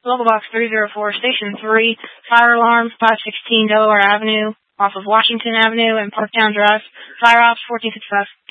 Local Box 304, Station 3, fire alarm, 516 Delaware Avenue, off of Washington Avenue and Parktown Drive. Fire Ops 1465.